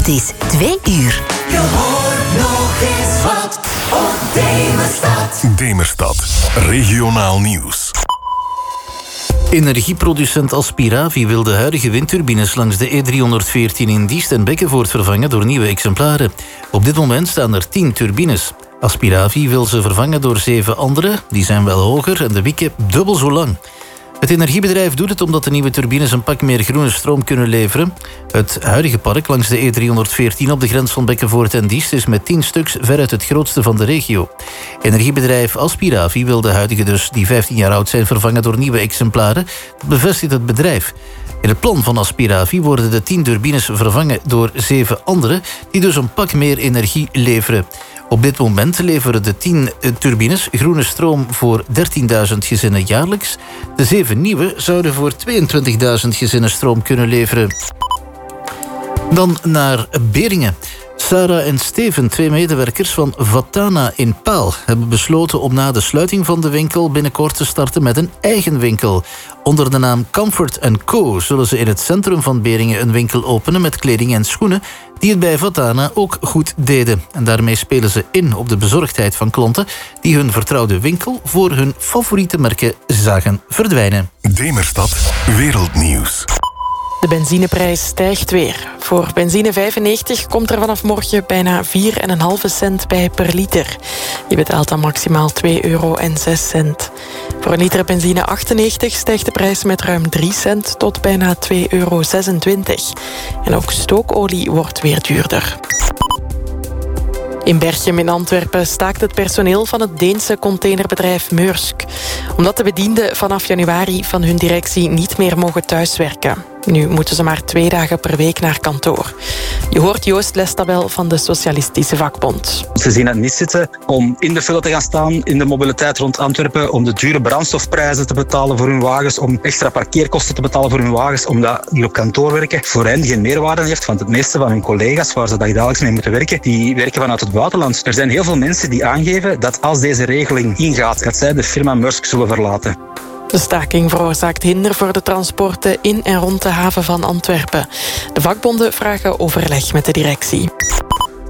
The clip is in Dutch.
Het is 2 uur. Je hoort nog eens wat op Demerstad. Demerstad, regionaal nieuws. Energieproducent Aspiravi wil de huidige windturbines langs de E314 in Diest en Bekkenvoort vervangen door nieuwe exemplaren. Op dit moment staan er 10 turbines. Aspiravi wil ze vervangen door 7 andere. Die zijn wel hoger en de wieken dubbel zo lang. Het energiebedrijf doet het omdat de nieuwe turbines een pak meer groene stroom kunnen leveren. Het huidige park langs de E314 op de grens van Bekkenvoort en Diest is met 10 stuks veruit het grootste van de regio. Energiebedrijf Aspiravi wil de huidige dus, die 15 jaar oud zijn, vervangen door nieuwe exemplaren. Dat bevestigt het bedrijf. In het plan van Aspiravi worden de 10 turbines vervangen door 7 andere, die dus een pak meer energie leveren. Op dit moment leveren de 10 turbines groene stroom voor 13.000 gezinnen jaarlijks. De 7 nieuwe zouden voor 22.000 gezinnen stroom kunnen leveren. Dan naar Beringen. Sarah en Steven, 2 medewerkers van Vatana in Paal, hebben besloten om na de sluiting van de winkel binnenkort te starten met een eigen winkel. Onder de naam Comfort & Co. zullen ze in het centrum van Beringen een winkel openen met kleding en schoenen die het bij Vatana ook goed deden. En daarmee spelen ze in op de bezorgdheid van klanten die hun vertrouwde winkel voor hun favoriete merken zagen verdwijnen. Demerstad, wereldnieuws. De benzineprijs stijgt weer. Voor benzine 95 komt er vanaf morgen bijna 4,5 cent bij per liter. Je betaalt dan maximaal €2,06. Voor een liter benzine 98 stijgt de prijs met ruim 3 cent tot bijna €2,26. En ook stookolie wordt weer duurder. In Berchem in Antwerpen staakt het personeel van het Deense containerbedrijf Maersk, omdat de bedienden vanaf januari van hun directie niet meer mogen thuiswerken. Nu moeten ze maar 2 dagen per week naar kantoor. Je hoort Joost Lestabel van de Socialistische Vakbond. Ze zien het niet zitten om in de file te gaan staan in de mobiliteit rond Antwerpen, om de dure brandstofprijzen te betalen voor hun wagens, om extra parkeerkosten te betalen voor hun wagens, omdat die op kantoor werken voor hen geen meerwaarde heeft, want het meeste van hun collega's waar ze dagelijks mee moeten werken, die werken vanuit het buitenland. Er zijn heel veel mensen die aangeven dat als deze regeling ingaat, dat zij de firma Maersk zullen verlaten. De staking veroorzaakt hinder voor de transporten in en rond de haven van Antwerpen. De vakbonden vragen overleg met de directie.